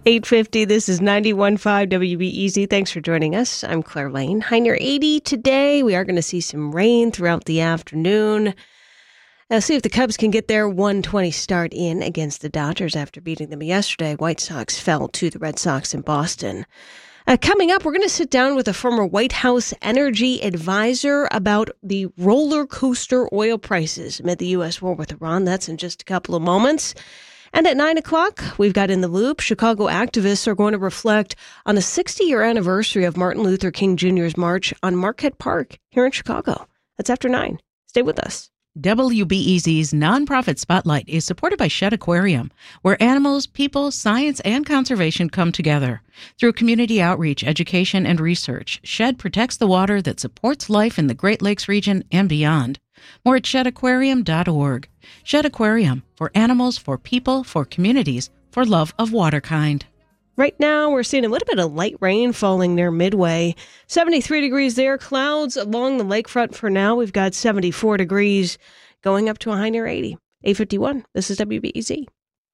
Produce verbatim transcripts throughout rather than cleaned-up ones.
eight fifty, this is ninety-one point five W B E Z. Thanks for joining us. I'm Claire Lane. High near eighty today. We are going to see some rain throughout the afternoon. Now, see if the Cubs can get their one twenty start in against the Dodgers after beating them yesterday. White Sox fell to the Red Sox in Boston. Uh, coming up, we're going to sit down with a former White House energy advisor about the roller coaster oil prices amid the U S war with Iran. That's in just a couple of moments. And at nine o'clock, we've got In the Loop. Chicago activists are going to reflect on the sixty-year anniversary of Martin Luther King Junior's march on Marquette Park here in Chicago. That's after nine. Stay with us. W B E Z's Nonprofit Spotlight is supported by Shedd Aquarium, where animals, people, science, and conservation come together. Through community outreach, education, and research, Shedd protects the water that supports life in the Great Lakes region and beyond. More at shedd aquarium dot org. Shedd Aquarium, for animals, for people, for communities, for love of water kind. Right now, we're seeing a little bit of light rain falling near Midway. seventy-three degrees there. Clouds along the lakefront for now. We've got seventy-four degrees going up to a high near eighty. eight fifty-one. This is W B E Z.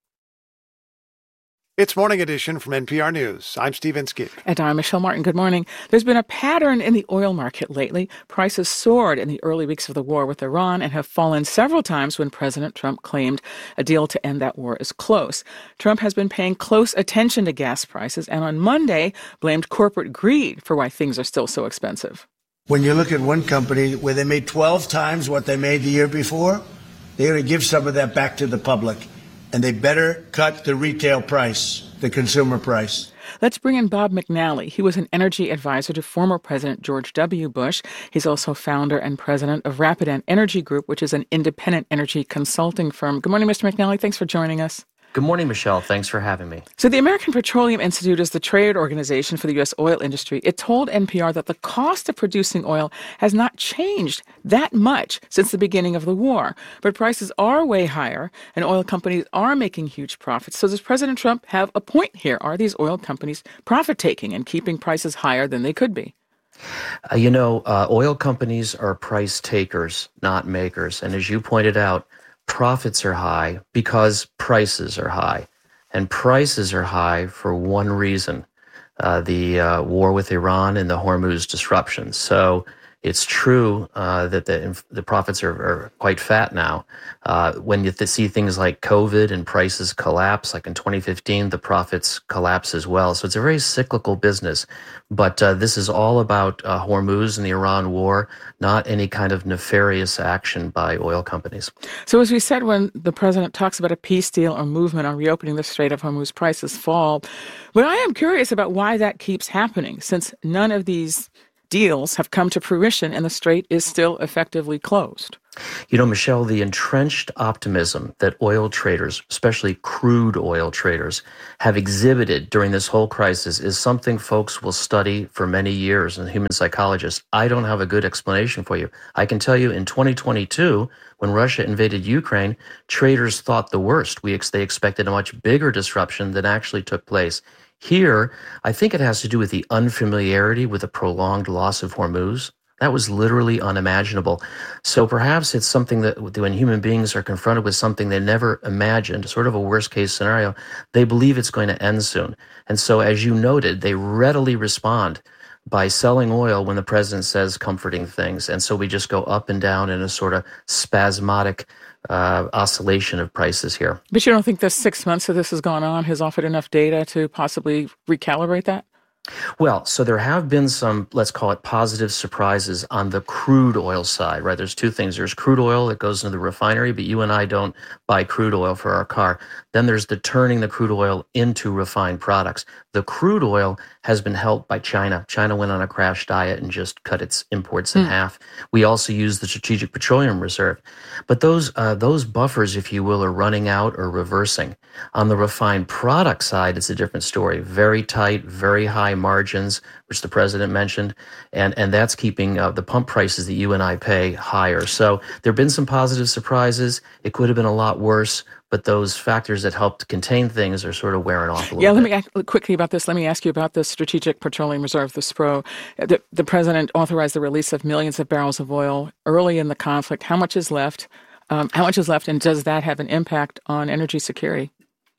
It's Morning Edition from N P R News. I'm Steve Inskeep. And I'm Michelle Martin. Good morning. There's been a pattern in the oil market lately. Prices soared in the early weeks of the war with Iran and have fallen several times when President Trump claimed a deal to end that war is close. Trump has been paying close attention to gas prices and on Monday blamed corporate greed for why things are still so expensive. When you look at one company where they made twelve times what they made the year before, they're going to give some of that back to the public. And they better cut the retail price, the consumer price. Let's bring in Bob McNally. He was an energy advisor to former President George W. Bush. He's also founder and president of Rapidan Energy Group, which is an independent energy consulting firm. Good morning, Mister McNally. Thanks for joining us. Good morning, Michelle. Thanks for having me. So the American Petroleum Institute is the trade organization for the U S oil industry. It told N P R that the cost of producing oil has not changed that much since the beginning of the war. But prices are way higher, and oil companies are making huge profits. So does President Trump have a point here? Are these oil companies profit-taking and keeping prices higher than they could be? Uh, you know, uh, oil companies are price takers, not makers. And as you pointed out, profits are high because prices are high. And prices are high for one reason, uh, the uh, war with Iran and the Hormuz disruptions. So it's true uh, that the the profits are, are quite fat now. Uh, when you th- see things like COVID and prices collapse, like in twenty fifteen, the profits collapse as well. So it's a very cyclical business. But uh, this is all about uh, Hormuz and the Iran war, not any kind of nefarious action by oil companies. So as we said, when the president talks about a peace deal or movement on reopening the Strait of Hormuz, prices fall. But I am curious about why that keeps happening, since none of these deals have come to fruition and the strait is still effectively closed. You know, Michelle, the entrenched optimism that oil traders, especially crude oil traders, have exhibited during this whole crisis is something folks will study for many years and human psychologists. I don't have a good explanation for you. I can tell you in twenty twenty-two, when Russia invaded Ukraine, traders thought the worst. We ex- they expected a much bigger disruption than actually took place. Here, I think it has to do with the unfamiliarity with the prolonged loss of Hormuz. That was literally unimaginable. So perhaps it's something that when human beings are confronted with something they never imagined, sort of a worst-case scenario, they believe it's going to end soon. And so, as you noted, they readily respond by selling oil when the president says comforting things. And so we just go up and down in a sort of spasmodic uh, oscillation of prices here. But you don't think the six months that this has gone on has offered enough data to possibly recalibrate that? Well, so there have been some, let's call it positive surprises on the crude oil side, right? There's two things. There's crude oil that goes into the refinery, but you and I don't buy crude oil for our car. Then there's the turning the crude oil into refined products. The crude oil has been helped by China. China went on a crash diet and just cut its imports in mm. half. We also use the Strategic Petroleum Reserve. But those uh, those buffers, if you will, are running out or reversing. On the refined product side, it's a different story. Very tight, very high margins, which the president mentioned, and, and that's keeping uh, the pump prices that you and I pay higher. So there have been some positive surprises. It could have been a lot worse, but those factors that helped contain things are sort of wearing off a little yeah, bit. Yeah, let me ask quickly about this. Let me ask you about the Strategic Petroleum Reserve, the S P R O. The, the president authorized the release of millions of barrels of oil early in the conflict. How much is left? Um, how much is left, and does that have an impact on energy security?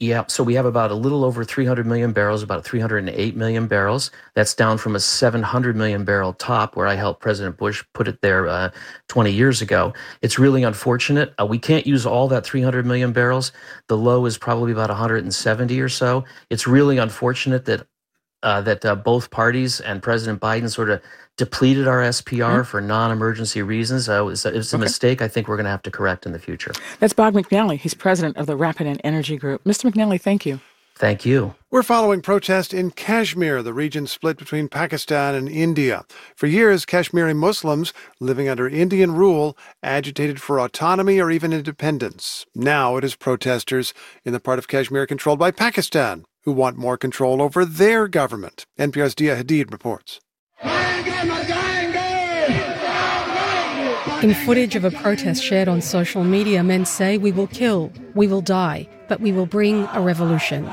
Yeah, so we have about a little over three hundred million barrels, about three hundred eight million barrels. That's down from a seven hundred million barrel top where I helped President Bush put it there uh, twenty years ago. It's really unfortunate. Uh, we can't use all that three hundred million barrels. The low is probably about one hundred seventy or so. It's really unfortunate that uh, that uh, both parties and President Biden sort of depleted our S P R mm-hmm. for non-emergency reasons. Uh, it was, it was a okay. mistake I think we're going to have to correct in the future. That's Bob McNally. He's president of the Rapidan Energy Group. Mister McNally, thank you. Thank you. We're following protests in Kashmir, the region split between Pakistan and India. For years, Kashmiri Muslims living under Indian rule agitated for autonomy or even independence. Now it is protesters in the part of Kashmir controlled by Pakistan who want more control over their government. N P R's Dia Hadid reports. In footage of a protest shared on social media, men say, "We will kill, we will die, but we will bring a revolution."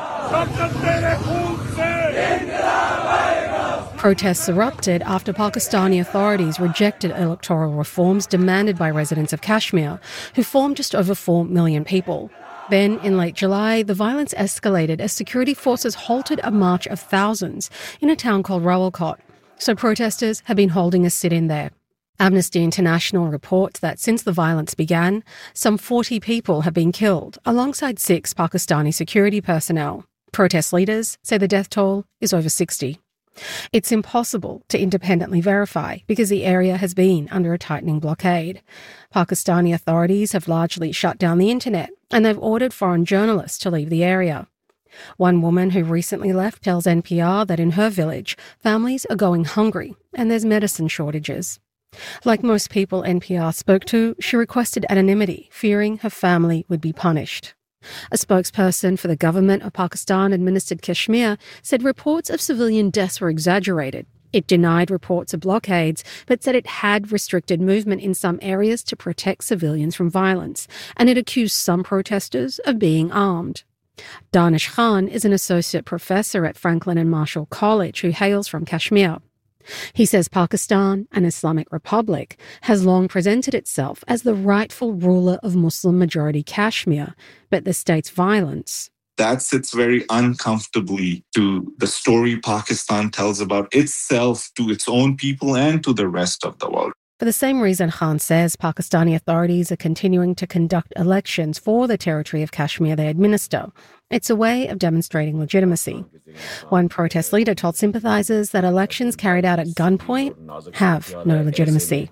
Protests erupted after Pakistani authorities rejected electoral reforms demanded by residents of Kashmir, who form just over four million people. Then, in late July, the violence escalated as security forces halted a march of thousands in a town called Rawalkot. So protesters have been holding a sit-in there. Amnesty International reports that since the violence began, some forty people have been killed, alongside six Pakistani security personnel. Protest leaders say the death toll is over sixty. It's impossible to independently verify because the area has been under a tightening blockade. Pakistani authorities have largely shut down the internet, and they've ordered foreign journalists to leave the area. One woman who recently left tells N P R that in her village, families are going hungry and there's medicine shortages. Like most people N P R spoke to, she requested anonymity, fearing her family would be punished. A spokesperson for the government of Pakistan-administered Kashmir said reports of civilian deaths were exaggerated. It denied reports of blockades, but said it had restricted movement in some areas to protect civilians from violence, and it accused some protesters of being armed. Danish Khan is an associate professor at Franklin and Marshall College who hails from Kashmir. He says Pakistan, an Islamic republic, has long presented itself as the rightful ruler of Muslim-majority Kashmir, but the state's violence... That sits very uncomfortably to the story Pakistan tells about itself to its own people and to the rest of the world. For the same reason, Khan says Pakistani authorities are continuing to conduct elections for the territory of Kashmir they administer. It's a way of demonstrating legitimacy. One protest leader told sympathizers that elections carried out at gunpoint have no legitimacy.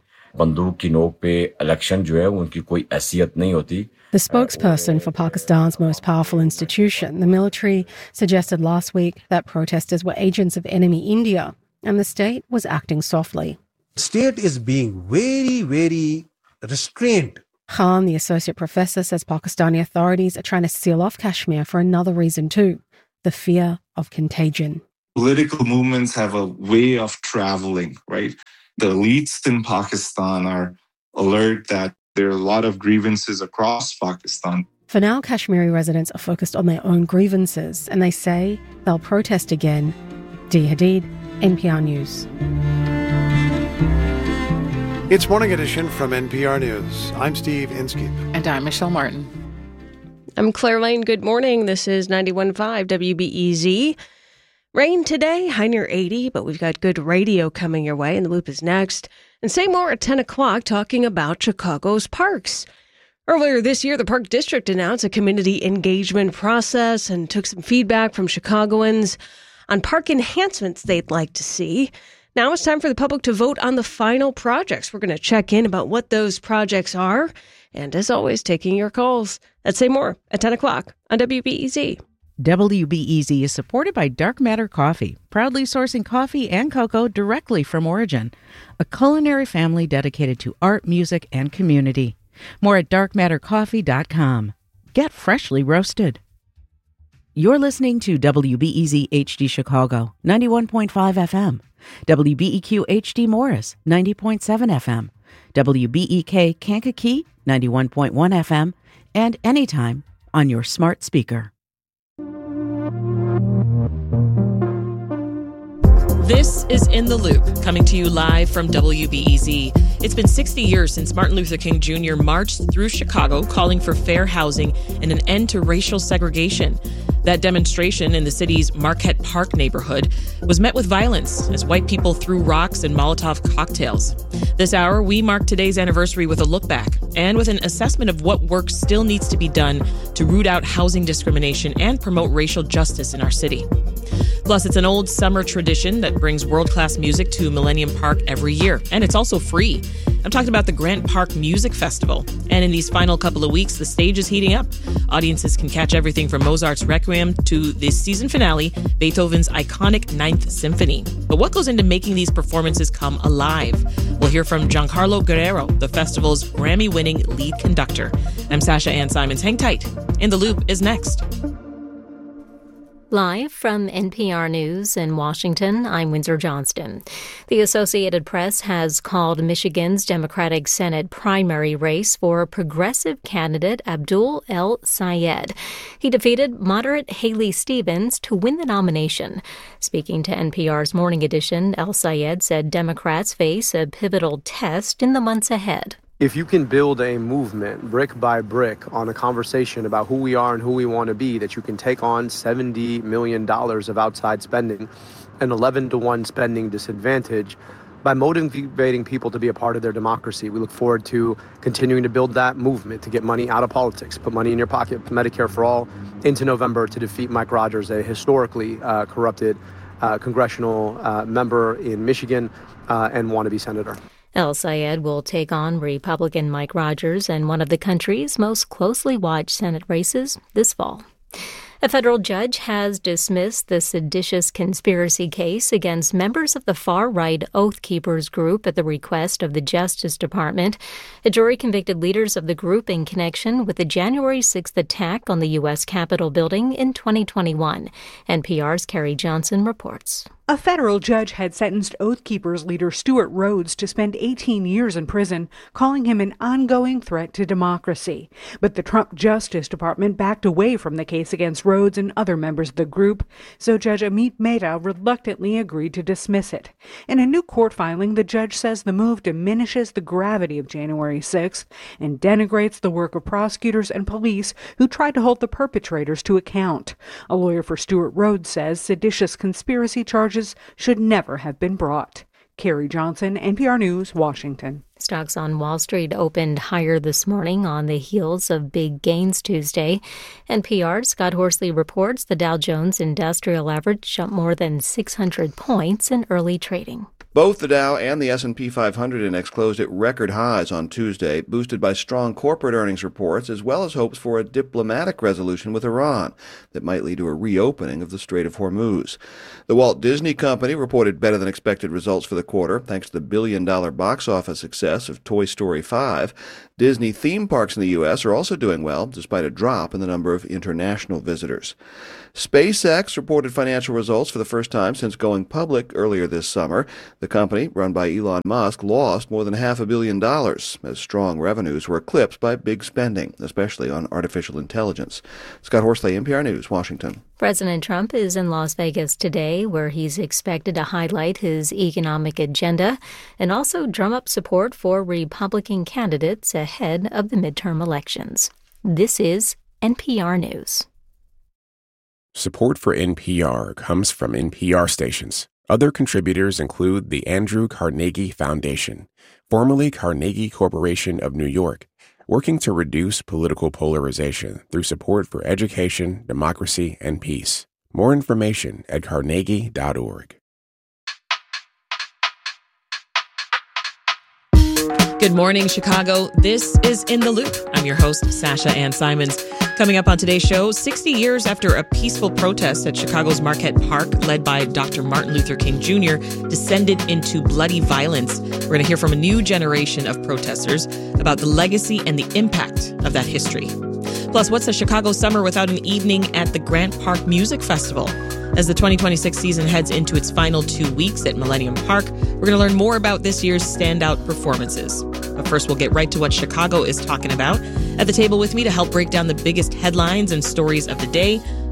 The spokesperson for Pakistan's most powerful institution, the military, suggested last week that protesters were agents of enemy India, and the state was acting softly. The state is being very, very restrained. Khan, the associate professor, says Pakistani authorities are trying to seal off Kashmir for another reason too, the fear of contagion. Political movements have a way of traveling, right? The elites in Pakistan are alert that there are a lot of grievances across Pakistan. For now, Kashmiri residents are focused on their own grievances, and they say they'll protest again. Dia Hadid, N P R News. It's Morning Edition from N P R News. I'm Steve Inskeep. And I'm Michelle Martin. I'm Claire Lane. Good morning. This is ninety-one point five W B E Z. Rain today, high near eighty, but we've got good radio coming your way, and the Loop is next. And say more at ten o'clock, talking about Chicago's parks. Earlier this year, the Park District announced a community engagement process and took some feedback from Chicagoans on park enhancements they'd like to see. Now it's time for the public to vote on the final projects. We're going to check in about what those projects are. And as always, taking your calls. Let's say more at ten o'clock on W B E Z. W B E Z is supported by Dark Matter Coffee, proudly sourcing coffee and cocoa directly from origin, a culinary family dedicated to art, music, and community. More at dark matter coffee dot com. Get freshly roasted. You're listening to W B E Z H D Chicago, ninety-one point five F M, W B E Q H D Morris, ninety point seven F M, W B E K Kankakee, ninety-one point one F M, and anytime on your smart speaker. This is In the Loop, coming to you live from W B E Z. It's been sixty years since Martin Luther King Junior marched through Chicago calling for fair housing and an end to racial segregation. That demonstration in the city's Marquette Park neighborhood was met with violence as white people threw rocks and Molotov cocktails. This hour, we mark today's anniversary with a look back and with an assessment of what work still needs to be done to root out housing discrimination and promote racial justice in our city. Plus, it's an old summer tradition that brings world-class music to Millennium Park every year, and it's also free. I'm talking about the Grant Park Music Festival. And in these final couple of weeks, the stage is heating up. Audiences can catch everything from Mozart's Requiem to the season finale, Beethoven's iconic Ninth Symphony. But what goes into making these performances come alive? We'll hear from Giancarlo Guerrero, the festival's Grammy-winning lead conductor. I'm Sasha Ann Simons. Hang tight. In the Loop is next. Live from N P R News in Washington, I'm Windsor Johnston. The Associated Press has called Michigan's Democratic Senate primary race for progressive candidate Abdul El-Sayed. He defeated moderate Haley Stevens to win the nomination. Speaking to N P R's Morning Edition, El-Sayed said Democrats face a pivotal test in the months ahead. If you can build a movement brick by brick on a conversation about who we are and who we want to be, that you can take on seventy million dollars of outside spending, an eleven to one spending disadvantage, by motivating people to be a part of their democracy. We look forward to continuing to build that movement, to get money out of politics, put money in your pocket, Medicare for all, into November to defeat Mike Rogers, a historically uh, corrupted uh, congressional uh, member in Michigan uh, and wannabe senator. El-Sayed will take on Republican Mike Rogers in one of the country's most closely watched Senate races this fall. A federal judge has dismissed the seditious conspiracy case against members of the far-right Oath Keepers group at the request of the Justice Department. A jury convicted leaders of the group in connection with the January sixth attack on the U S Capitol building in twenty twenty-one. N P R's Carrie Johnson reports. A federal judge had sentenced Oath Keepers leader Stuart Rhodes to spend eighteen years in prison, calling him an ongoing threat to democracy. But the Trump Justice Department backed away from the case against Rhodes and other members of the group, so Judge Amit Mehta reluctantly agreed to dismiss it. In a new court filing, the judge says the move diminishes the gravity of January sixth and denigrates the work of prosecutors and police who tried to hold the perpetrators to account. A lawyer for Stuart Rhodes says seditious conspiracy charges should never have been brought. Carrie Johnson, N P R News, Washington. Stocks on Wall Street opened higher this morning on the heels of big gains Tuesday. N P R's Scott Horsley reports the Dow Jones Industrial Average jumped more than six hundred points in early trading. Both the Dow and the S and P five hundred index closed at record highs on Tuesday, boosted by strong corporate earnings reports as well as hopes for a diplomatic resolution with Iran that might lead to a reopening of the Strait of Hormuz. The Walt Disney Company reported better than expected results for the quarter thanks to the billion-dollar box office success of Toy Story five. Disney theme parks in the U S are also doing well, despite a drop in the number of international visitors. SpaceX reported financial results for the first time since going public earlier this summer. The company, run by Elon Musk, lost more than half a billion dollars as strong revenues were eclipsed by big spending, especially on artificial intelligence. Scott Horsley, N P R News, Washington. President Trump is in Las Vegas today, where he's expected to highlight his economic agenda and also drum up support for Republican candidates ahead of the midterm elections. This is N P R News. Support for N P R comes from N P R stations. Other contributors include the Andrew Carnegie Foundation, formerly Carnegie Corporation of New York, working to reduce political polarization through support for education, democracy, and peace. More information at carnegie dot org. Good morning, Chicago. This is In the Loop. I'm your host, Sasha Ann Simons. Coming up on today's show, sixty years after a peaceful protest at Chicago's Marquette Park, led by Doctor Martin Luther King Junior, descended into bloody violence. We're going to hear from a new generation of protesters about the legacy and the impact of that history. Plus, what's a Chicago summer without an evening at the Grant Park Music Festival? As the twenty twenty-six season heads into its final two weeks at Millennium Park, we're going to learn more about this year's standout performances. But first, we'll get right to what Chicago is talking about. At the table with me to help break down the biggest headlines and stories of the day,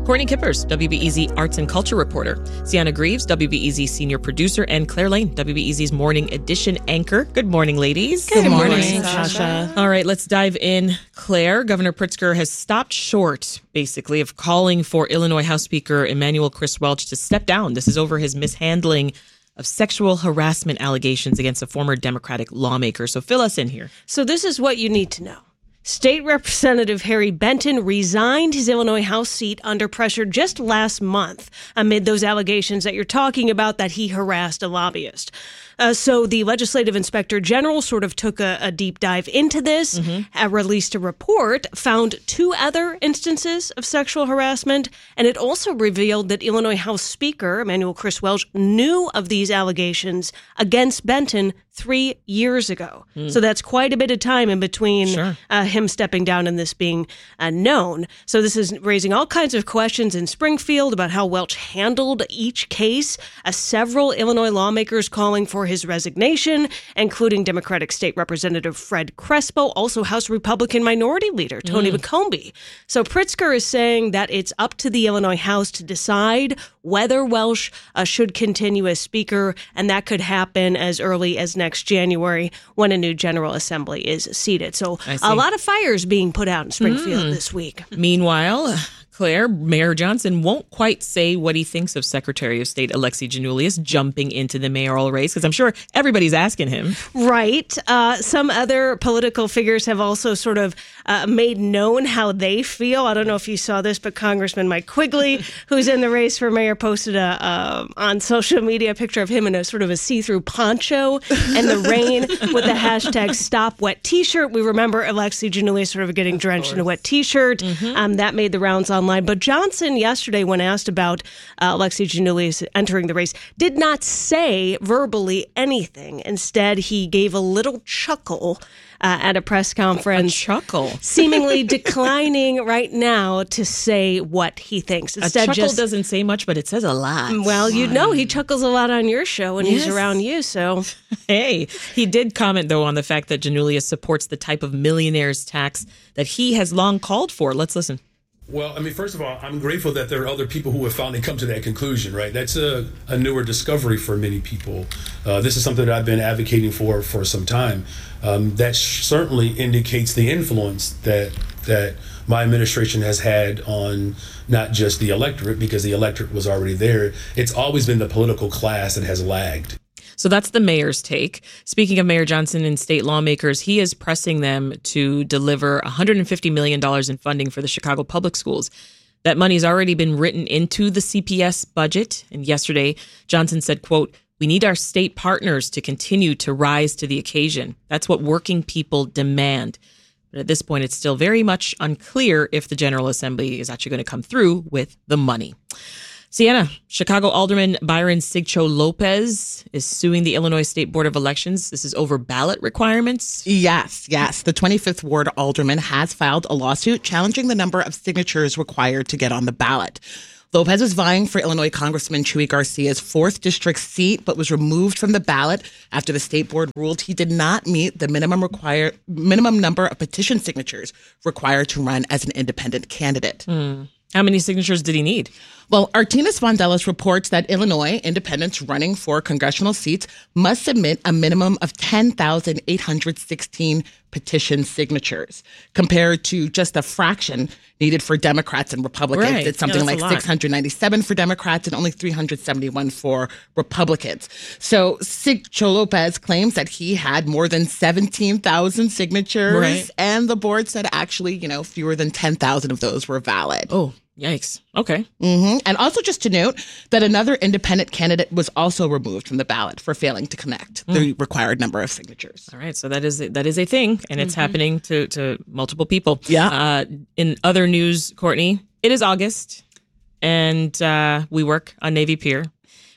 Courtney Kippers, W B E Z Arts and Culture reporter. Sienna Greaves, W B E Z senior producer. And Claire Lane, W B E Z's morning edition anchor. Good morning, ladies. Good, Good morning, morning, Sasha. All right, let's dive in. Claire, Governor Pritzker has stopped short, basically, of calling for Illinois House Speaker Emanuel Chris Welch to step down. This is over his mishandling of sexual harassment allegations against a former Democratic lawmaker. So fill us in here. So this is what you need to know. State Representative Harry Benton resigned his Illinois House seat under pressure just last month amid those allegations that you're talking about that he harassed a lobbyist. Uh, so the Legislative Inspector General sort of took a, a deep dive into this, mm-hmm. uh, released a report, found two other instances of sexual harassment, and it also revealed that Illinois House Speaker Emanuel Chris Welch knew of these allegations against Benton three years ago. Mm. So that's quite a bit of time in between sure. uh, him stepping down and this being uh, known. So this is raising all kinds of questions in Springfield about how Welch handled each case. Uh, several Illinois lawmakers calling for his resignation, including Democratic State Representative Fred Crespo, also House Republican Minority Leader Tony mm. McCombie. So Pritzker is saying that it's up to the Illinois House to decide whether Welch uh, should continue as Speaker, and that could happen as early as next January when a new General Assembly is seated. So a lot of fires being put out in Springfield mm. this week. Meanwhile, Claire, Mayor Johnson won't quite say what he thinks of Secretary of State Alexi Giannoulias jumping into the mayoral race, because I'm sure everybody's asking him. Right. Uh, some other political figures have also sort of uh, made known how they feel. I don't know if you saw this, but Congressman Mike Quigley, who's in the race for mayor, posted a uh, on social media a picture of him in a sort of a see-through poncho and the rain with the hashtag Stop Wet T-shirt. We remember Alexi Giannoulias sort of getting drenched in a wet T-shirt. Mm-hmm. Um, that made the rounds online. But Johnson yesterday, when asked about uh, Alexi Giannoulias entering the race, did not say verbally anything. Instead, he gave a little chuckle uh, at a press conference. A chuckle. Seemingly declining right now to say what he thinks. Instead, a chuckle just, doesn't say much, but it says a lot. Well, you know, he chuckles a lot on your show when yes. he's around you, so. Hey, he did comment, though, on the fact that Giannoulias supports the type of millionaire's tax that he has long called for. Let's listen. Well, I mean, first of all, I'm grateful that there are other people who have finally come to that conclusion, right? That's a, a newer discovery for many people. Uh, this is something that I've been advocating for for some time. Um, that sh- certainly indicates the influence that that my administration has had on not just the electorate, because the electorate was already there. It's always been the political class that has lagged. So that's the mayor's take. Speaking of Mayor Johnson and state lawmakers, he is pressing them to deliver one hundred fifty million dollars in funding for the Chicago public schools. That money has already been written into the C P S budget. And yesterday, Johnson said, quote, "We need our state partners to continue to rise to the occasion. That's what working people demand." But at this point, it's still very much unclear if the General Assembly is actually going to come through with the money. Sienna, Chicago Alderman Byron Sigcho Lopez is suing the Illinois State Board of Elections. This is over ballot requirements. Yes, yes. The twenty-fifth Ward Alderman has filed a lawsuit challenging the number of signatures required to get on the ballot. Lopez was vying for Illinois Congressman Chuy Garcia's fourth district seat, but was removed from the ballot after the state board ruled he did not meet the minimum require minimum number of petition signatures required to run as an independent candidate. Mm. How many signatures did he need? Well, Artinas Vandellas reports that Illinois independents running for congressional seats must submit a minimum of ten thousand eight hundred sixteen petition signatures, compared to just a fraction needed for Democrats and Republicans. Right. It's something yeah, like six hundred ninety-seven for Democrats and only three hundred seventy-one for Republicans. So Sigcho Lopez claims that he had more than seventeen thousand signatures, right. and the board said actually, you know, fewer than ten thousand of those were valid. Oh, yikes. Okay. Mm-hmm. And also just to note that another independent candidate was also removed from the ballot for failing to connect mm. the required number of signatures. All right. So that is that is a thing, and it's mm-hmm. happening to, to multiple people. Yeah. Uh, in other news, Courtney, it is August, and uh, we work on Navy Pier.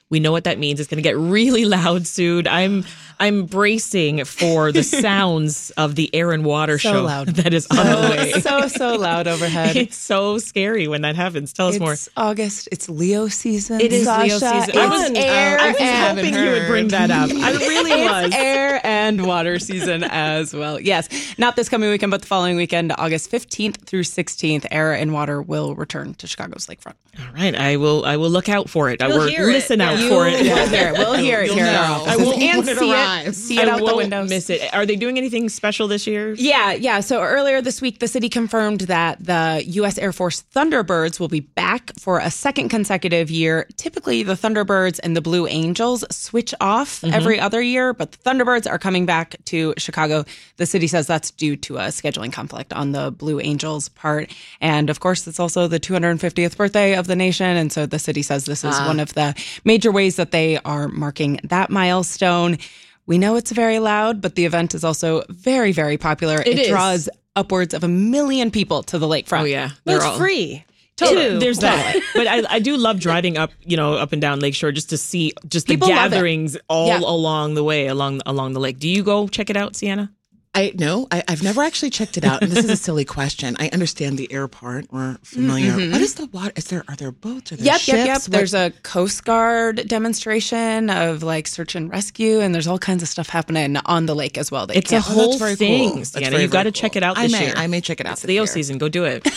We know what that means. It's going to get really loud soon. I'm I'm bracing for the sounds of the air and water So show loud. that is on So, the way. so, so loud overhead. It's so scary when that happens. Tell us It's more. August. It's Leo season. It is Sasha. Leo season. It's I was- air I was and hoping you would bring that up. I really it's was. air and water season as well. Yes, not this coming weekend, but the following weekend, August fifteenth through sixteenth, air and water will return to Chicago's lakefront. All right, I will. I will look out for it. I You'll will hear it. listen out Yeah. for You it. will hear it. We'll hear it You'll here at our know. offices. I won't And when it see it- arrives. see it I out the won't windows. miss it. Are they doing anything special this year? Yeah, yeah. So earlier this week, the city confirmed that the U S Air Force Thunderbirds will be back for a second consecutive year. Typically, the Thunderbirds and the Blue Angels switch off Mhm. every other year, but the Thunderbirds are coming back to Chicago. The city says that's due to a scheduling conflict on the Blue Angels part. And of course, it's also the two hundred fiftieth birthday of the nation. And so the city says this is Ah. one of the major ways that they are marking that milestone. We know it's very loud, but the event is also very, very popular. It It, is. draws upwards of a million people to the lakefront. Oh yeah, Well, it's all- free. Totally. too. There's that. But I, I do love driving up, you know, up and down Lakeshore just to see just the People love it. gatherings all Yeah. along the way, along along the lake. Do you go check it out, Sienna? I no, I, I've never actually checked it out, and this is a silly question. I understand the air part; we're familiar. Mhm. What is the water? Is there are there boats? Are there Yep, ships? yep, yep. What- There's a Coast Guard demonstration of like search and rescue, and there's all kinds of stuff happening on the lake as well. that you It's a can't- whole very thing, cool. That's Sienna. very, You've got to very check cool. it out I this may, year. I may check it out It's this Leo year. season. Go do it.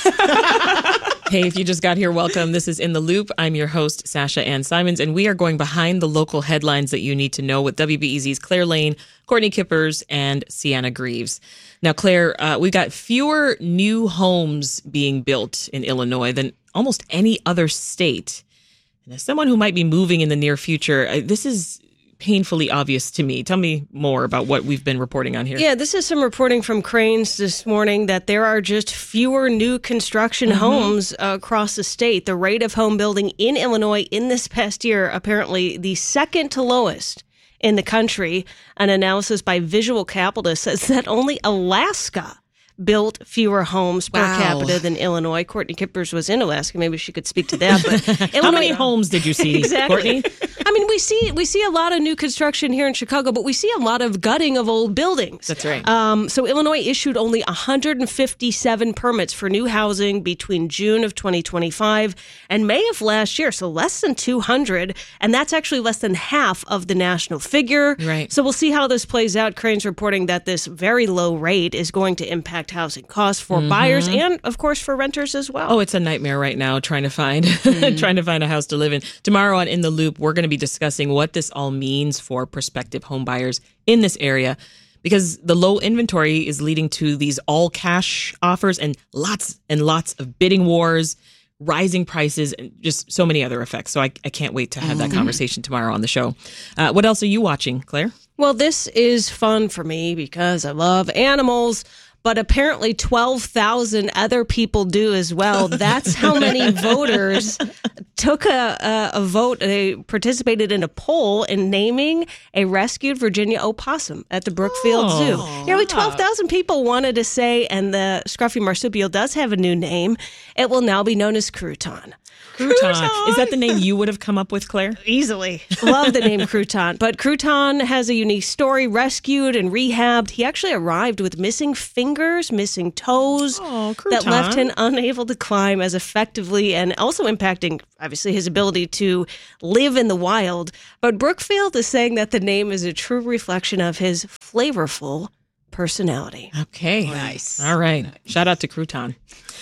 Hey, if you just got here, welcome. This is In the Loop. I'm your host, Sasha Ann Simons, and we are going behind the local headlines that you need to know with W B E Z's Claire Lane, Courtney Kippers, and Sienna Greaves. Now, Claire, uh, we've got fewer new homes being built in Illinois than almost any other state. And as someone who might be moving in the near future, uh, this is painfully obvious to me. Tell me more about what we've been reporting on here. Yeah, this is some reporting from Cranes this morning that there are just fewer new construction Mm-hmm. homes uh, across the state. The rate of home building in Illinois in this past year, apparently the second to lowest in the country. An analysis by Visual Capital says that only Alaska built fewer homes per Wow. capita than Illinois. Courtney Kippers was in Alaska. Maybe she could speak to that. But How Illinois- many homes did you see, Exactly. Courtney? I mean, we see we see a lot of new construction here in Chicago, but we see a lot of gutting of old buildings. That's right. Um, so Illinois issued only one hundred fifty-seven permits for new housing between June of twenty twenty-five and May of last year. So less than two hundred, and that's actually less than half of the national figure. Right. So we'll see how this plays out. Crane's reporting that this very low rate is going to impact housing costs for Mhm. buyers and, of course, for renters as well. Oh, it's a nightmare right now trying to find trying to find a house to live in. Tomorrow on In the Loop, we're going to be discussing what this all means for prospective home buyers in this area, because the low inventory is leading to these all cash offers and lots and lots of bidding wars, rising prices, and just so many other effects. So I, I can't wait to have that Mhm. conversation tomorrow on the show. Uh, what else are you watching, Claire? Well, this is fun for me because I love animals, but apparently twelve thousand other people do as well. That's how many voters took a, a, a vote. They participated in a poll in naming a rescued Virginia opossum at the Brookfield Oh, Zoo. Nearly twelve thousand people wanted to say, and the scruffy marsupial does have a new name. It will now be known as Crouton. Crouton. Is that the name you would have come up with, Claire? Easily. Love the name Crouton. But Crouton has a unique story, rescued and rehabbed. He actually arrived with missing fingers, missing toes Oh, that left Crouton. him unable to climb as effectively and also impacting, obviously, his ability to live in the wild. But Brookfield is saying that the name is a true reflection of his flavorful personality. Okay. Nice. All right. Shout out to Crouton.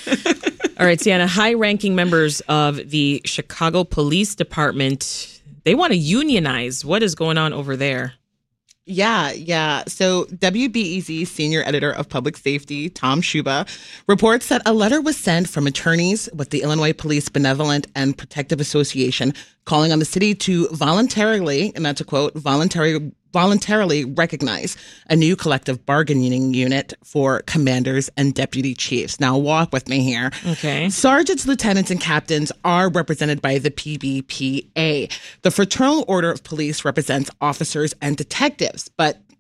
All right, Sienna, high-ranking members of the Chicago Police Department, they want to unionize. What is going on over there? Yeah, yeah. So W B E Z senior editor of public safety, Tom Schuba, reports that a letter was sent from attorneys with the Illinois Police Benevolent and Protective Association calling on the city to voluntarily, and that's a quote, voluntary, voluntarily recognize a new collective bargaining unit for commanders and deputy chiefs. Now walk with me here. Okay. Sergeants, lieutenants, and captains are represented by the P B P A. The Fraternal Order of Police represents officers and detectives, but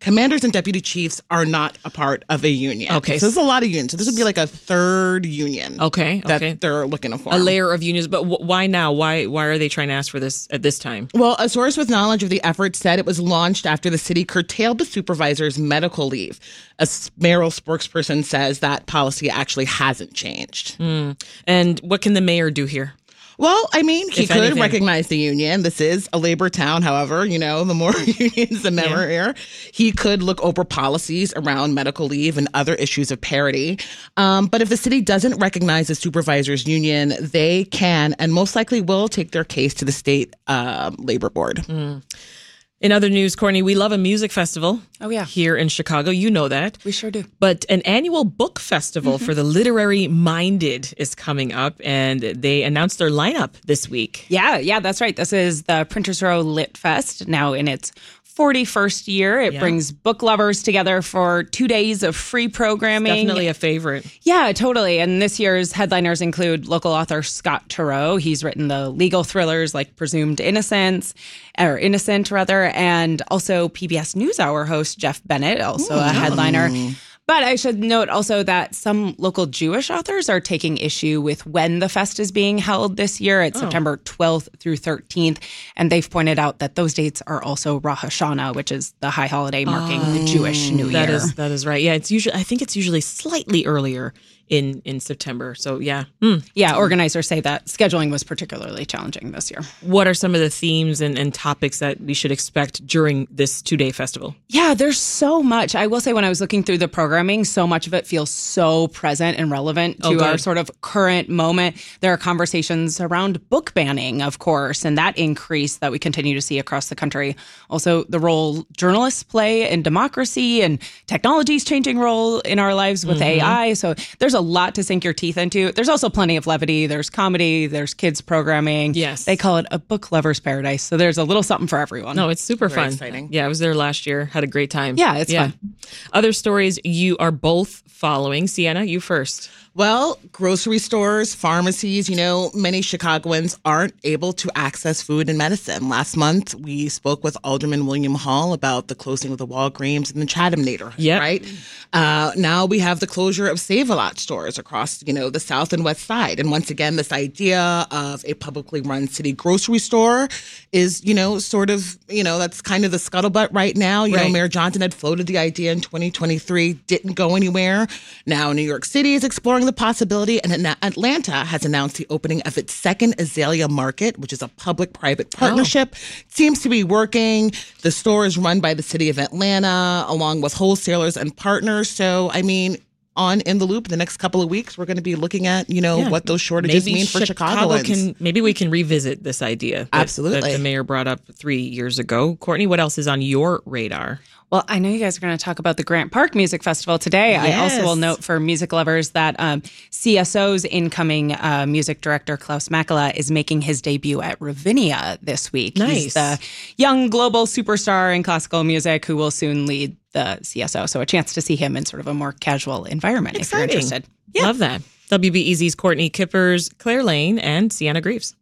Commanders and deputy chiefs are not a part of a union. Okay. So there's a lot of unions. So this would be like a third union. Okay. That okay. they're looking to form. A layer of unions. But w- why now? Why why are they trying to ask for this at this time? Well, a source with knowledge of the effort said it was launched after the city curtailed the supervisor's medical leave. A mayoral spokesperson says that policy actually hasn't changed. Mm. And what can the mayor do here? Well, I mean, he If could anything. recognize the union. This is a labor town. However, you know, the more unions, the merrier. He could look over policies around medical leave and other issues of parity. Um, but if the city doesn't recognize the supervisors union, they can and most likely will take their case to the state uh, labor board. Mm. In other news, Courtney, we love a music festival. Oh, yeah. Here in Chicago. You know that. We sure do. But an annual book festival Mm-hmm. for the literary minded is coming up, and they announced their lineup this week. Yeah, yeah, that's right. This is the Printers Row Lit Fest, now in its forty-first year. It Yeah. brings book lovers together for two days of free programming. Definitely a favorite. Yeah, totally. And this year's headliners include local author Scott Turow. He's written the legal thrillers like Presumed Innocence, or Innocent rather, and also P B S NewsHour host Jeff Bennett, also a headliner. But I should note also that some local Jewish authors are taking issue with when the fest is being held this year. It's Oh. September twelfth through thirteenth. And they've pointed out that those dates are also Rosh Hashanah, which is the high holiday marking the Jewish New That Year. is that is right. Yeah, it's usually I think it's usually slightly earlier in in September. So yeah. Mm. Yeah, organizers say that scheduling was particularly challenging this year. What are some of the themes and, and topics that we should expect during this two-day festival? Yeah, there's so much. I will say when I was looking through the programming, so much of it feels so present and relevant to Oh, good. our sort of current moment. There are conversations around book banning, of course, and that increase that we continue to see across the country. Also, the role journalists play in democracy and technology's changing role in our lives with Mhm. A I. So there's a lot to sink your teeth into. There's also plenty of levity. There's comedy. There's kids programming. Yes. They call it a book lover's paradise. So there's a little something for everyone. No, it's super Very fun. exciting. Yeah, I was there last year. Had a great time. Yeah, it's fun. Other stories you are both following. Sienna, you first. Well, grocery stores, pharmacies, you know, many Chicagoans aren't able to access food and medicine. Last month, we spoke with Alderman William Hall about the closing of the Walgreens in the Chatham neighborhood, Yep. right? Uh, now we have the closure of Save-A-Lot stores across, you know, the south and west side. And once again, this idea of a publicly run city grocery store is, you know, sort of, you know, that's kind of the scuttlebutt right now. You know, Right. Mayor Johnson had floated the idea in twenty twenty-three, didn't go anywhere. Now New York City is exploring the possibility, and At- Atlanta has announced the opening of its second Azalea Market, which is a public-private partnership. Seems to be working. The store is run by the city of Atlanta, along with wholesalers and partners. So, I mean, on In the Loop, the next couple of weeks, we're going to be looking at, you know, Yeah. what those shortages Maybe mean for Chicago Chicagoans. can maybe we can revisit this idea that, Absolutely. that the mayor brought up three years ago. Courtney, what else is on your radar? Well, I know you guys are going to talk about the Grant Park Music Festival today. I also Yes. will note for music lovers that um, C S O's incoming uh, music director, Klaus Makela, is making his debut at Ravinia this week. Nice. He's the young global superstar in classical music who will soon lead the C S O. So a chance to see him in sort of a more casual environment if you're Exciting. interested. Love that. W B E Z's Courtney Kippers, Claire Lane, and Sienna Greaves.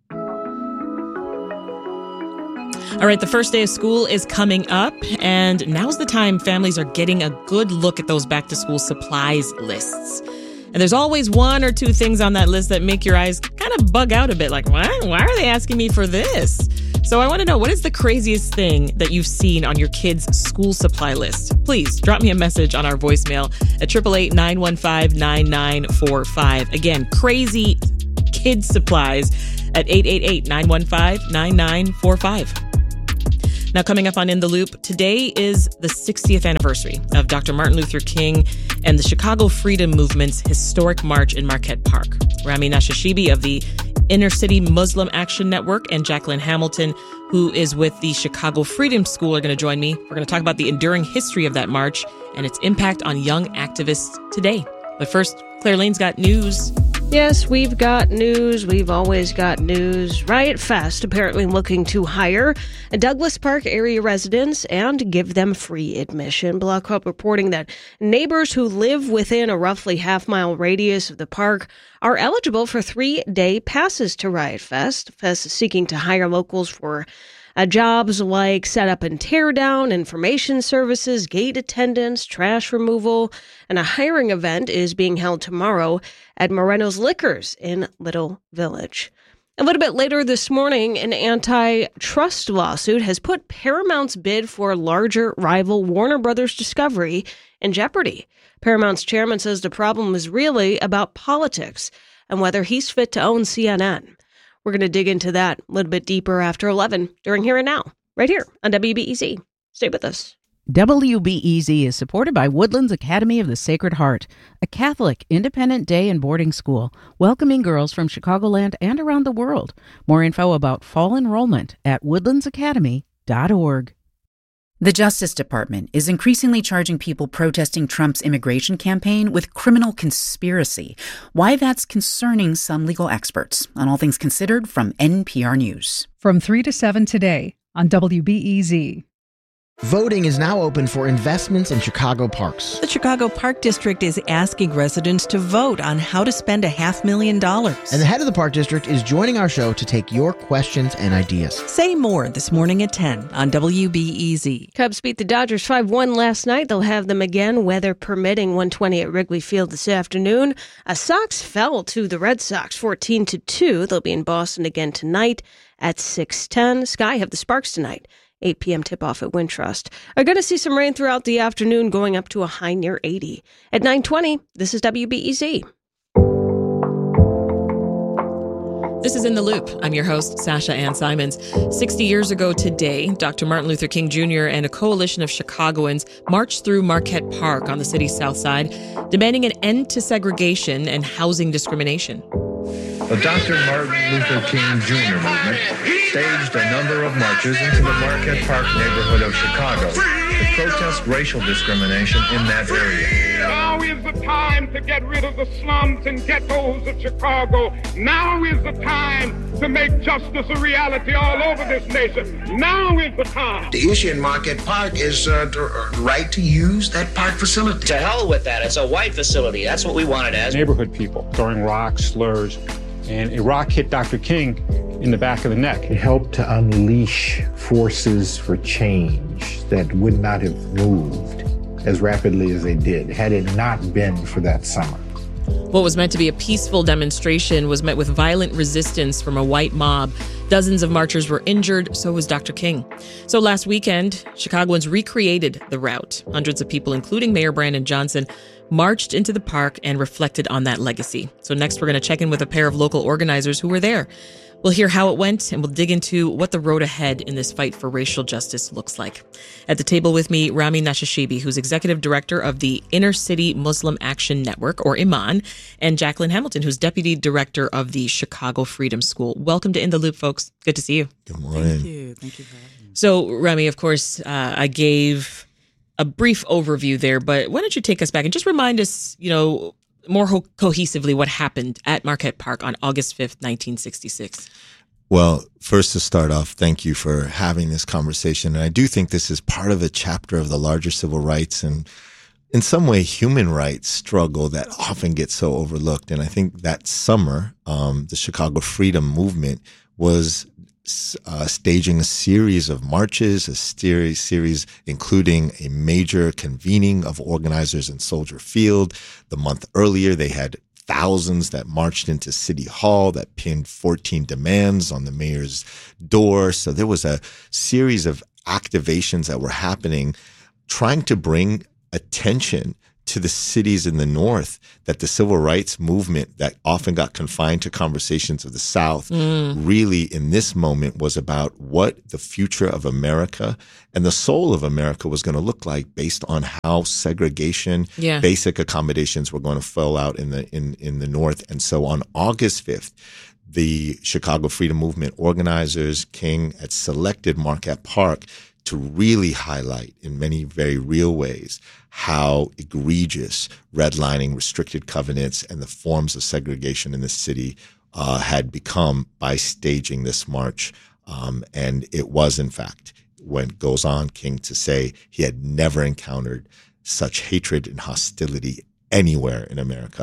All right, the first day of school is coming up, and now's the time families are getting a good look at those back-to-school supplies lists. And there's always one or two things on that list that make your eyes kind of bug out a bit, like, what? Why are they asking me for this? So I want to know, what is the craziest thing that you've seen on your kids' school supply list? Please drop me a message on our voicemail at eight eight eight, nine one five, nine nine four five. Again, crazy kids supplies at eight eight eight, nine one five, nine nine four five. Now, coming up on In the Loop, today is the sixtieth anniversary of Doctor Martin Luther King and the Chicago Freedom Movement's historic march in Marquette Park. Rami Nashashibi of the Inner City Muslim Action Network and Jacqueline Hamilton, who is with the Chicago Freedom School, are going to join me. We're going to talk about the enduring history of that march and its impact on young activists today. But first, Claire Lane's got news. Yes, we've got news. We've always got news. Riot Fest apparently looking to hire a Douglas Park area residents and give them free admission. Block Hub reporting that neighbors who live within a roughly half-mile radius of the park are eligible for three-day passes to Riot Fest. Fest is seeking to hire locals for Uh, jobs like setup and tear down, information services, gate attendance, trash removal, and a hiring event is being held tomorrow at Moreno's Liquors in Little Village. A little bit later this morning, an antitrust lawsuit has put Paramount's bid for larger rival Warner Brothers Discovery in jeopardy. Paramount's chairman says the problem is really about politics and whether he's fit to own C N N. We're going to dig into that a little bit deeper after eleven during Here and Now, right here on W B E Z. Stay with us. W B E Z is supported by Woodlands Academy of the Sacred Heart, a Catholic independent day and boarding school welcoming girls from Chicagoland and around the world. More info about fall enrollment at woodlands academy dot org. The Justice Department is increasingly charging people protesting Trump's immigration campaign with criminal conspiracy. Why that's concerning some legal experts. On All Things Considered from N P R News. From three to seven today on W B E Z. Voting is now open for investments in Chicago parks. The Chicago Park District is asking residents to vote on how to spend a half million dollars. And the head of the Park District is joining our show to take your questions and ideas. Say more this morning at ten on W B E Z. Cubs beat the Dodgers five one last night. They'll have them again, weather permitting, one twenty at Wrigley Field this afternoon. A Sox fell to the Red Sox fourteen to two. They'll be in Boston again tonight at six ten. Sky have the Sparks tonight. eight p.m. tip-off at Wintrust. Are going to see some rain throughout the afternoon, going up to a high near eighty. At nine twenty, this is W B E Z. This is In the Loop. I'm your host, Sasha Ann Simons. sixty years ago today, Doctor Martin Luther King Junior and a coalition of Chicagoans marched through Marquette Park on the city's south side, demanding an end to segregation and housing discrimination. The Doctor Martin Luther King Junior movement staged a number of marches into the Marquette Park neighborhood of Chicago to protest racial discrimination in that area. Now is the time to get rid of the slums and ghettos of Chicago. Now is the time to make justice a reality all over this nation. Now is the time. The issue in Marquette Park is uh, the right to use that park facility. To hell with that. It's a white facility. That's what we want it as. Neighborhood people throwing rocks, slurs, and a rock hit Doctor King in the back of the neck. It helped to unleash forces for change that would not have moved as rapidly as they did had it not been for that summer. What was meant to be a peaceful demonstration was met with violent resistance from a white mob. Dozens of marchers were injured, so was Doctor King. So last weekend, Chicagoans recreated the route. Hundreds of people, including Mayor Brandon Johnson, marched into the park and reflected on that legacy. So next, we're going to check in with a pair of local organizers who were there. We'll hear how it went, and we'll dig into what the road ahead in this fight for racial justice looks like. At the table with me, Rami Nashashibi, who's executive director of the Inner City Muslim Action Network, or Iman, and Jacqueline Hamilton, who's deputy director of the Chicago Freedom School. Welcome to In the Loop, folks. Good to see you. Good morning. Thank you. Thank you for having me. So, Rami, of course, uh, I gave a brief overview there, but why don't you take us back and just remind us, you know, more ho- cohesively what happened at Marquette Park on August fifth, nineteen sixty-six. Well, first to start off, thank you for having this conversation. And I do think this is part of a chapter of the larger civil rights and in some way human rights struggle that often gets so overlooked. And I think that summer, um, the Chicago Freedom Movement was Uh, staging a series of marches, a series, series including a major convening of organizers in Soldier Field. The month earlier, they had thousands that marched into City Hall that pinned fourteen demands on the mayor's door. So there was a series of activations that were happening, trying to bring attention to the cities in the North, that the civil rights movement that often got confined to conversations of the South mm. really in this moment was about what the future of America and the soul of America was going to look like based on how segregation, yeah. basic accommodations were going to fall out in the in, in the North. And so on August fifth, the Chicago Freedom Movement organizers, King, had selected Marquette Park to really highlight in many very real ways how egregious redlining, restricted covenants, and the forms of segregation in the city uh, had become by staging this march. Um, and it was, in fact, when it goes on, King to say he had never encountered such hatred and hostility anywhere in America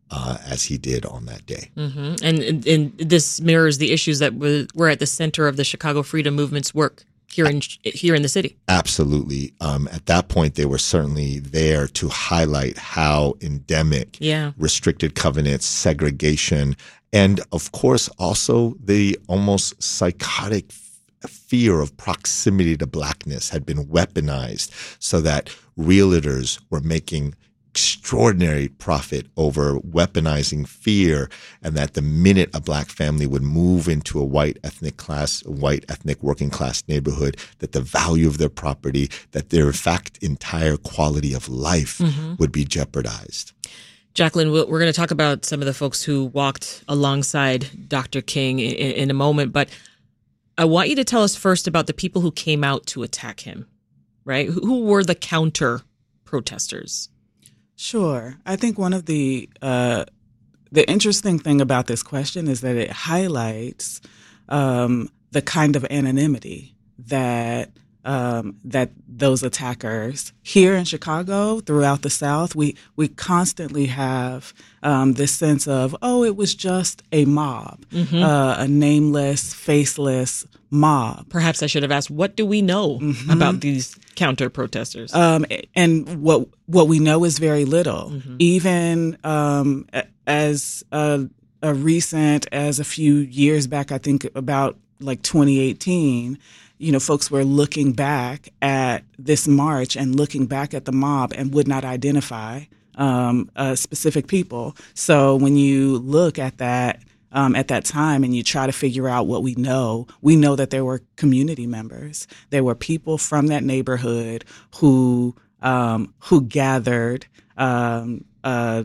uh, as he did on that day. Mm-hmm. And, and and this mirrors the issues that were, were at the center of the Chicago Freedom Movement's work here in here in the city. Absolutely. Um, at that point, they were certainly there to highlight how endemic yeah. restricted covenants, segregation, and of course also the almost psychotic fear of proximity to blackness had been weaponized so that realtors were making extraordinary profit over weaponizing fear, and that the minute a black family would move into a white ethnic class, a white ethnic working class neighborhood, that the value of their property, that their in fact entire quality of life mm-hmm. would be jeopardized. Jacqueline, we're going to talk about some of the folks who walked alongside Doctor King in, in a moment, but I want you to tell us first about the people who came out to attack him, right? Who were the counter protesters? Sure. I think one of the uh, the interesting thing about this question is that it highlights um, the kind of anonymity that um, that those attackers here in Chicago, throughout the South, we we constantly have um, this sense of, oh, it was just a mob, mm-hmm. uh, a nameless, faceless mob. Perhaps I should have asked, what do we know mm-hmm. about these counter protesters? Um, and what what we know is very little. Mm-hmm. Even um, as a, a recent as a few years back, I think about like twenty eighteen. You know, folks were looking back at this march and looking back at the mob and would not identify um, uh, specific people. So when you look at that um, at that time and you try to figure out what we know, we know that there were community members. There were people from that neighborhood who um, who gathered. Um, uh,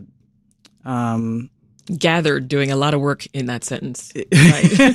um, Gathered, doing a lot of work in that sentence. Right.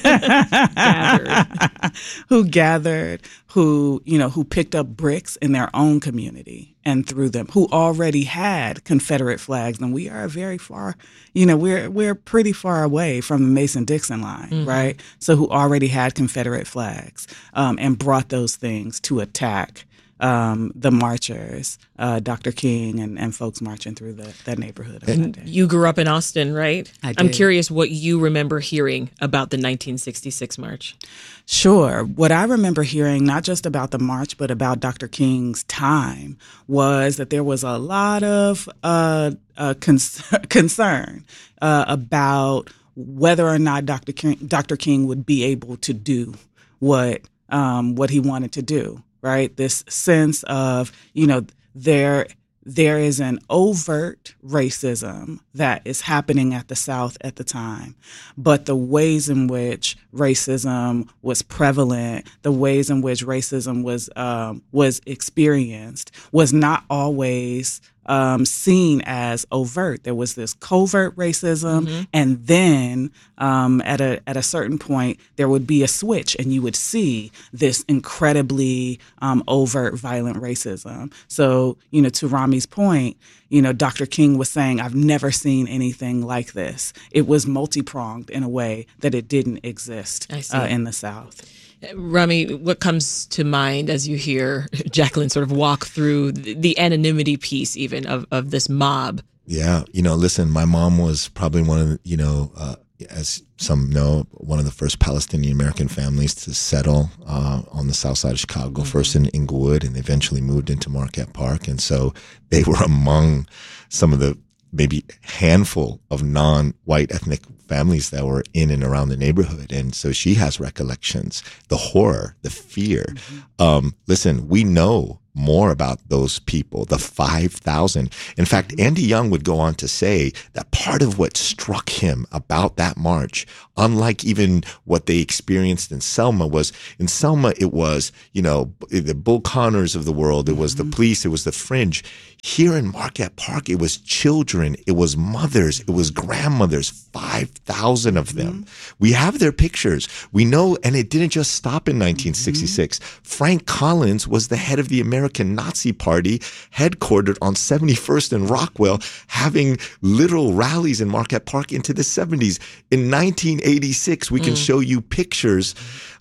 Gathered. Who gathered, who, you know, who picked up bricks in their own community and threw them, who already had Confederate flags. And we are very far, you know, we're we're pretty far away from the Mason-Dixon line, mm-hmm. right? So who already had Confederate flags um, and brought those things to attack Um, the marchers, uh, Doctor King and, and folks marching through the, that neighborhood. On that day. You grew up in Austin, right? I did. I'm curious what you remember hearing about the nineteen sixty-six march. Sure. What I remember hearing, not just about the march, but about Doctor King's time, was that there was a lot of uh, uh, con- concern uh, about whether or not Doctor King, Doctor King would be able to do what um, what he wanted to do. Right, this sense of, you know, there there is an overt racism that is happening at the South at the time, but the ways in which racism was prevalent, the ways in which racism was um, was experienced, was not always Um, seen as overt. There was this covert racism, mm-hmm. and then um, at a at a certain point there would be a switch, and you would see this incredibly um, overt, violent racism. So, you know, to Rami's point, you know, Doctor King was saying, "I've never seen anything like this." It was multi-pronged in a way that it didn't exist uh, in the South. Rami, what comes to mind as you hear Jacqueline sort of walk through the anonymity piece even of, of this mob? Yeah. You know, listen, my mom was probably one of the, you know, uh, as some know, one of the first Palestinian American families to settle uh, on the south side of Chicago, mm-hmm. first in Inglewood, and eventually moved into Marquette Park. And so they were among some of the maybe handful of non-white ethnic families that were in and around the neighborhood. And so she has recollections, the horror, the fear. Mm-hmm. Um, listen, we know more about those people, the five thousand. In fact, Andy Young would go on to say that part of what struck him about that march, unlike even what they experienced in Selma, was in Selma, it was, you know, the Bull Connors of the world. It was mm-hmm. the police. It was the fringe. Here in Marquette Park, it was children. It was mothers. It was grandmothers, five thousand of them. Mm-hmm. We have their pictures. We know, and it didn't just stop in nineteen sixty-six. Mm-hmm. Frank Collins was the head of the American Nazi Party, headquartered on seventy-first and Rockwell, having literal rallies in Marquette Park into the seventies. In nineteen eighty-six, we can mm. show you pictures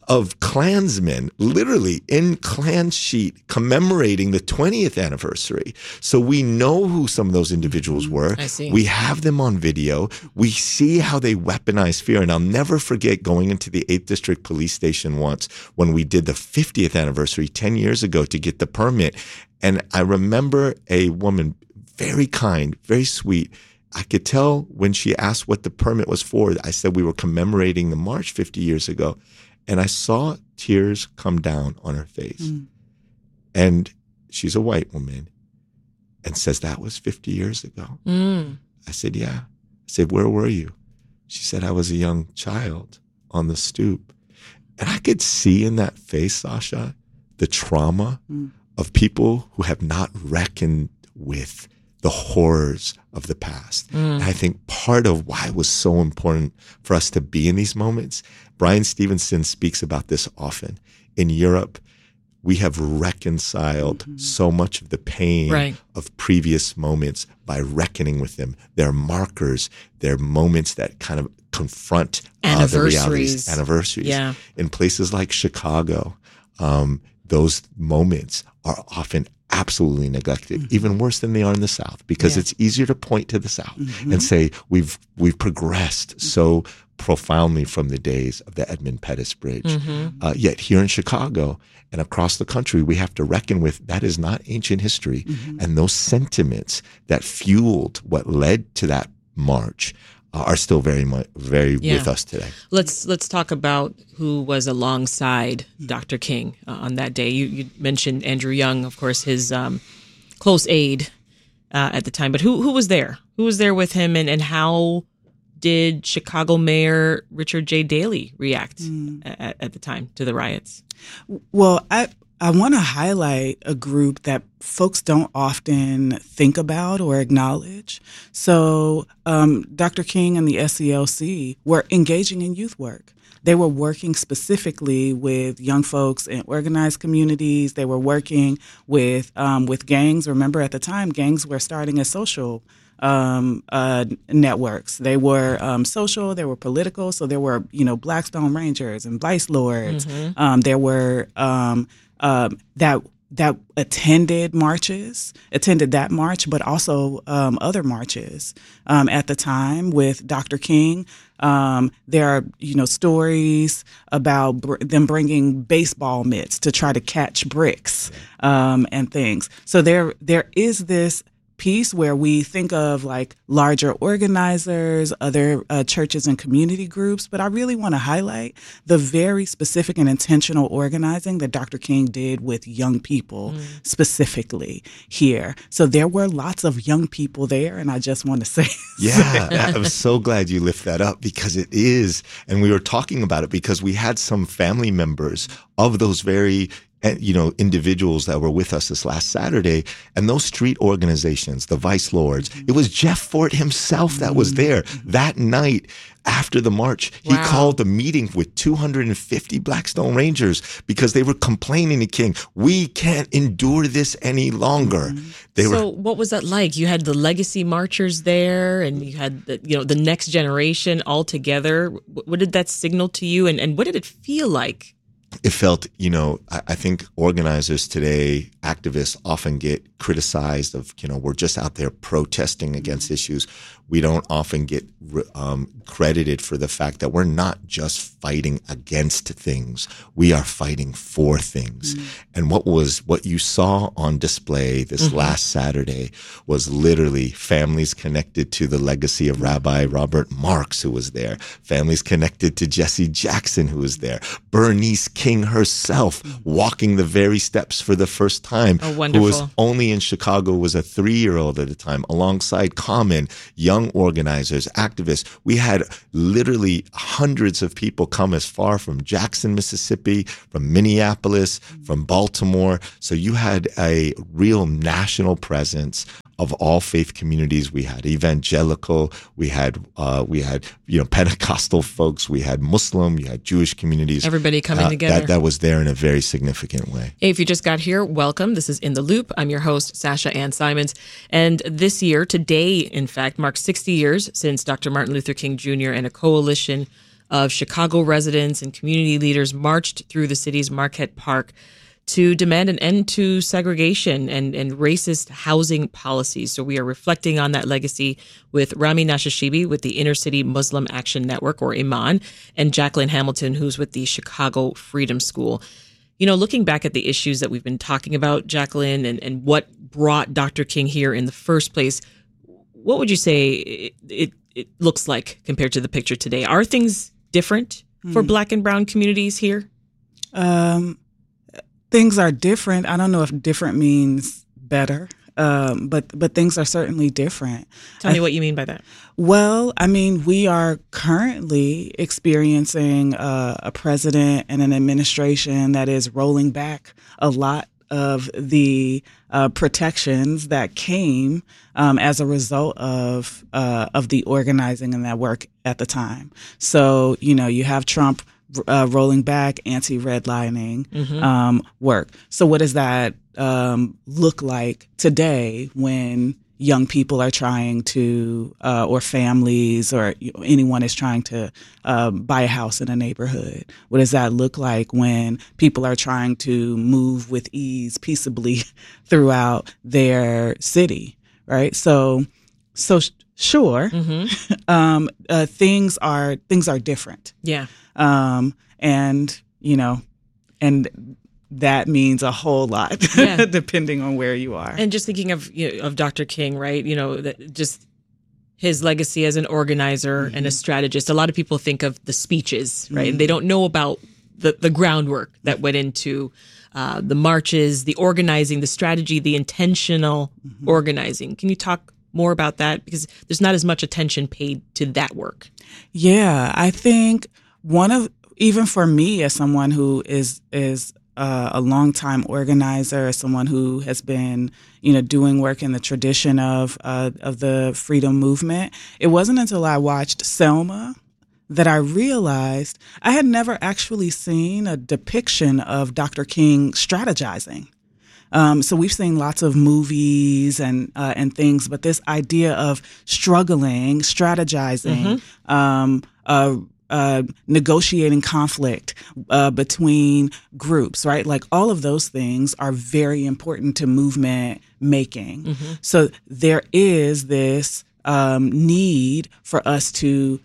of Klansmen, literally in Klan sheet, commemorating the twentieth anniversary. So we know who some of those individuals were. I see. We have them on video. We see how they weaponize fear. And I'll never forget going into the eighth District Police Station once when we did the fiftieth anniversary ten years ago to get the permit. And I remember a woman, very kind, very sweet. I could tell when she asked what the permit was for. I said we were commemorating the march fifty years ago. And I saw tears come down on her face. Mm. And she's a white woman and says, that was fifty years ago. Mm. I said, yeah. I said, where were you? She said, I was a young child on the stoop. And I could see in that face, Sasha, the trauma mm. of people who have not reckoned with the horrors of the past. Mm. And I think part of why it was so important for us to be in these moments, Brian Stevenson speaks about this often. In Europe, we have reconciled mm-hmm. so much of the pain right. of previous moments by reckoning with them. They're markers. They're moments that kind of confront uh, the realities. Anniversaries. Yeah. In places like Chicago, um, those moments are often absolutely neglected, mm-hmm. even worse than they are in the South, because yeah. it's easier to point to the South mm-hmm. and say we've we've progressed mm-hmm. so profoundly from the days of the Edmund Pettus Bridge. Mm-hmm. Uh, yet here in Chicago and across the country, we have to reckon with that is not ancient history. Mm-hmm. And those sentiments that fueled what led to that march uh, are still very much very yeah. with us today. Let's let's talk about who was alongside Doctor King uh, on that day. You, you mentioned Andrew Young, of course, his um, close aide uh, at the time. But who who was there? Who was there with him, and, and how did Chicago Mayor Richard J. Daley react mm. at, at the time to the riots? Well, I I want to highlight a group that folks don't often think about or acknowledge. So um, Doctor King and the S C L C were engaging in youth work. They were working specifically with young folks in organized communities. They were working with um, with gangs. Remember, at the time, gangs were starting as social um, uh, networks. They were um, social. They were political. So there were, you know, Blackstone Rangers and Vice Lords. Mm-hmm. Um, there were um, um, that that attended marches, attended that march, but also um, other marches um, at the time with Doctor King. Um, there are, you know, stories about br- them bringing baseball mitts to try to catch bricks um, and things. So there, there is this piece where we think of like larger organizers, other uh, churches and community groups, but I really want to highlight the very specific and intentional organizing that Doctor King did with young people mm. specifically here. So there were lots of young people there, and I just want to say yeah, I'm so glad you lift that up, because it is, and we were talking about it because we had some family members of those very you know, individuals that were with us this last Saturday, and those street organizations, the Vice Lords, it was Jeff Fort himself that was there that night after the march. He wow. called a meeting with two hundred fifty Blackstone Rangers because they were complaining to King, we can't endure this any longer. Mm-hmm. They so were, what was that like? You had the legacy marchers there, and you had the, you know, the next generation all together. What did that signal to you, and, and what did it feel like? It felt, you know, I, I think organizers today, activists often get criticized of, you know, we're just out there protesting against issues. We don't often get um, credited for the fact that we're not just fighting against things. We are fighting for things. Mm-hmm. And what was, what you saw on display this mm-hmm. last Saturday was literally families connected to the legacy of Rabbi Robert Marks, who was there, families connected to Jesse Jackson, who was there, Bernice King herself walking the very steps for the first time, oh, wonderful. Who was only in Chicago, was a three-year-old at the time, alongside Common, young organizers, activists. We had literally hundreds of people come as far from Jackson, Mississippi, from Minneapolis, from Baltimore. So you had a real national presence of all faith communities. We had evangelical, we had uh, we had you know Pentecostal folks, we had Muslim, you had Jewish communities. Everybody coming uh, together. That, that was there in a very significant way. Hey, if you just got here, welcome. This is In the Loop. I'm your host, Sasha Ann Simons. And this year, today, in fact, marks sixty years since Doctor Martin Luther King Junior and a coalition of Chicago residents and community leaders marched through the city's Marquette Park to demand an end to segregation and, and racist housing policies. So we are reflecting on that legacy with Rami Nashashibi with the Inner City Muslim Action Network, or Iman, and Jacqueline Hamilton, who's with the Chicago Freedom School. You know, looking back at the issues that we've been talking about, Jacqueline, and, and what brought Doctor King here in the first place, what would you say it, it, it looks like compared to the picture today? Are things different for Mm. Black and brown communities here? Um, things are different. I don't know if different means better, um, but but things are certainly different. Tell me I- what you mean by that. Well, I mean, we are currently experiencing uh, a president and an administration that is rolling back a lot of the uh, protections that came um, as a result of uh, of the organizing and that work at the time. So, you know, you have Trump uh, rolling back anti-redlining Mhm. um, work. So what does that um, look like today when young people are trying to, uh, or families, or you know, anyone is trying to um, buy a house in a neighborhood? What does that look like when people are trying to move with ease, peaceably throughout their city, right? So, so sh- sure, um, uh, things are things are different. Yeah. Um, and you know, and that means a whole lot, Yeah. depending on where you are. And just thinking of you know, of Doctor King, right? You know, that just his legacy as an organizer and a strategist. A lot of people think of the speeches, right? Mhm. And they don't know about the, the groundwork that went into uh, the marches, the organizing, the strategy, the intentional organizing. Can you talk more about that? Because there's not as much attention paid to that work. Yeah, I think one of, even for me as someone who is is uh, a longtime organizer, as someone who has been, you know, doing work in the tradition of uh, of the freedom movement, it wasn't until I watched Selma that I realized I had never actually seen a depiction of Doctor King strategizing. Um, so we've seen lots of movies and uh, and things, but this idea of struggling, strategizing, um, uh, uh, negotiating conflict uh, between groups, right? Like all of those things are very important to movement making. So there is this um, need for us to,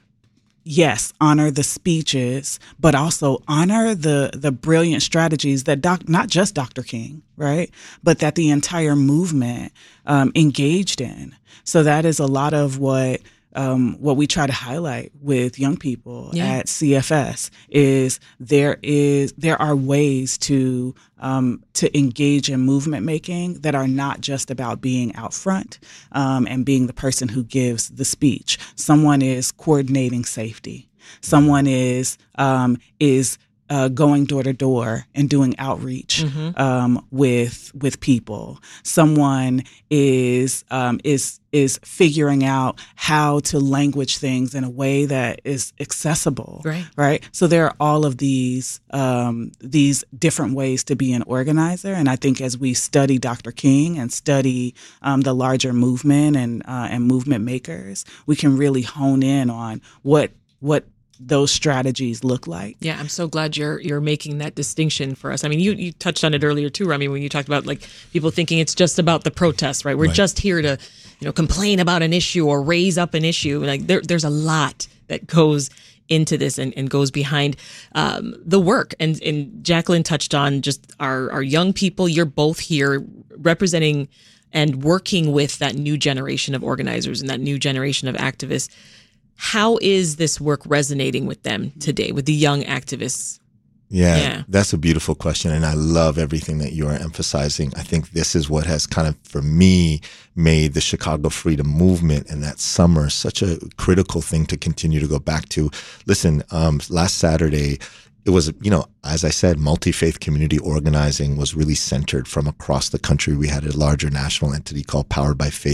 yes, honor the speeches, but also honor the the brilliant strategies that doc, not just Doctor King, right, but that the entire movement um, engaged in. So that is a lot of what um, what we try to highlight with young people Yeah. at C F S is there is there are ways to um, to engage in movement making that are not just about being out front um, and being the person who gives the speech. Someone is coordinating safety. Someone is um, is uh, going door to door and doing outreach Mhm. um, with with people. Someone is um, is is figuring out how to language things in a way that is accessible. Right. Right. So there are all of these um, these different ways to be an organizer, and I think as we study Doctor King and study um, the larger movement and uh, and movement makers, we can really hone in on what what those strategies look like. Yeah, I'm so glad you're you're making that distinction for us. I mean, you you touched on it earlier too, Rami, when you talked about like people thinking it's just about the protest, right? We're Right. just here to, you know, complain about an issue or raise up an issue. Like there there's a lot that goes into this and, and goes behind um, the work. And and Jacqueline touched on just our our young people. You're both here representing and working with that new generation of organizers and that new generation of activists. How is this work resonating with them today, with the young activists? Yeah, Yeah. that's a beautiful question. And I love everything that you are emphasizing. I think this is what has kind of, for me, made the Chicago Freedom Movement and that summer such a critical thing to continue to go back to. Listen, um, last Saturday, it was, you know, as I said, multi-faith community organizing was really centered from across the country. We had a larger national entity called Powered by Faith